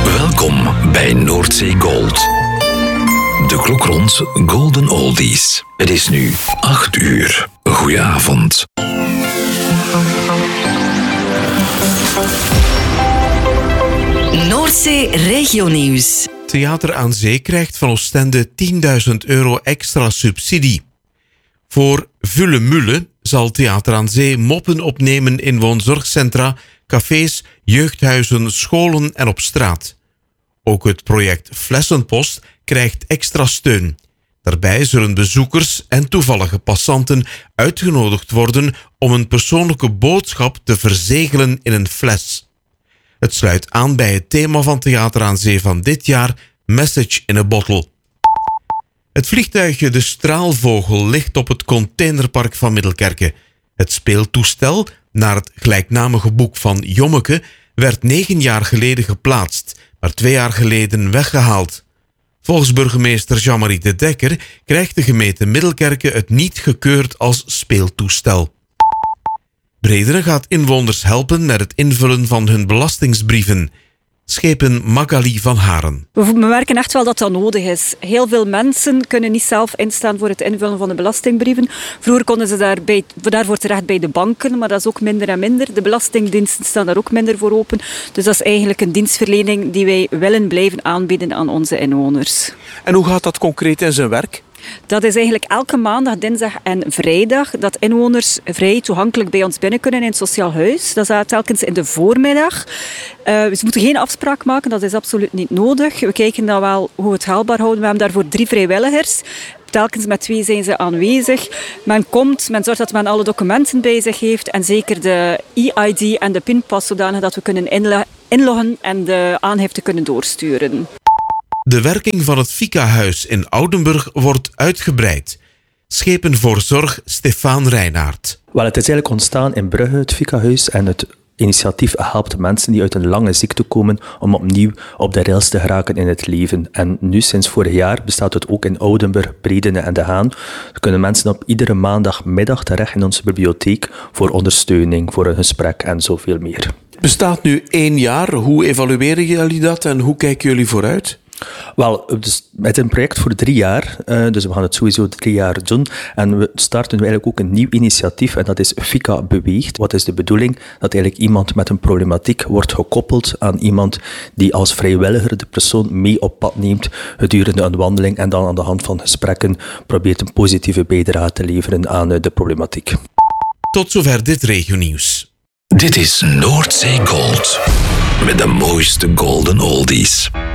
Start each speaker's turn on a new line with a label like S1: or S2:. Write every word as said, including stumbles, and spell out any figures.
S1: Welkom bij Noordzee Gold. De klok rond Golden Oldies. Het is nu acht uur. Goedenavond.
S2: Noordzee Regionieuws.
S3: Theater aan Zee krijgt van Oostende tienduizend euro extra subsidie. Voor Vulle Mulle zal Theater aan Zee moppen opnemen in woonzorgcentra, cafés, jeugdhuizen, scholen en op straat. Ook het project Flessenpost krijgt extra steun. Daarbij zullen bezoekers en toevallige passanten uitgenodigd worden om een persoonlijke boodschap te verzegelen in een fles. Het sluit aan bij het thema van Theater aan Zee van dit jaar, Message in a Bottle. Het vliegtuigje De Straalvogel ligt op het containerpark van Middelkerke. Het speeltoestel, naar het gelijknamige boek van Jommeke, werd negen jaar geleden geplaatst, maar twee jaar geleden weggehaald. Volgens burgemeester Jean-Marie de Dekker krijgt de gemeente Middelkerke het niet gekeurd als speeltoestel. Brederen gaat inwoners helpen met het invullen van hun belastingsbrieven. Schepen Magali van Haren.
S4: We merken echt wel dat dat nodig is. Heel veel mensen kunnen niet zelf instaan voor het invullen van de belastingbrieven. Vroeger konden ze daarbij, daarvoor terecht bij de banken, maar dat is ook minder en minder. De belastingdiensten staan daar ook minder voor open. Dus dat is eigenlijk een dienstverlening die wij willen blijven aanbieden aan onze inwoners.
S5: En hoe gaat dat concreet in zijn werk?
S4: Dat is eigenlijk elke maandag, dinsdag en vrijdag dat inwoners vrij toegankelijk bij ons binnen kunnen in het sociaal huis. Dat is telkens in de voormiddag. Uh, ze moeten geen afspraak maken, dat is absoluut niet nodig. We kijken dan wel hoe we het haalbaar houden. We hebben daarvoor drie vrijwilligers. Telkens met twee zijn ze aanwezig. Men komt, men zorgt dat men alle documenten bij zich heeft en zeker de E I D en de pinpas, zodanig dat we kunnen inloggen en de aangifte kunnen doorsturen.
S3: De werking van het Fika-huis in Oudenburg wordt uitgebreid. Schepen voor zorg Stefaan Reinaert.
S6: Wel, het is eigenlijk ontstaan in Brugge, het Fika-huis, en het initiatief helpt mensen die uit een lange ziekte komen om opnieuw op de rails te geraken in het leven. En nu, sinds vorig jaar, bestaat het ook in Oudenburg, Bredene en De Haan. Er kunnen mensen op iedere maandagmiddag terecht in onze bibliotheek voor ondersteuning, voor een gesprek en zoveel meer.
S5: Het bestaat nu één jaar. Hoe evalueren jullie dat en hoe kijken jullie vooruit?
S6: Wel, dus met een project voor drie jaar, uh, dus we gaan het sowieso drie jaar doen. En we starten nu eigenlijk ook een nieuw initiatief en dat is Fika Beweegt. Wat is de bedoeling? Dat eigenlijk iemand met een problematiek wordt gekoppeld aan iemand die als vrijwilliger de persoon mee op pad neemt gedurende een wandeling en dan aan de hand van gesprekken probeert een positieve bijdrage te leveren aan uh, de problematiek.
S3: Tot zover dit regionieuws.
S1: Dit is Noordzee Gold met de mooiste Golden Oldies.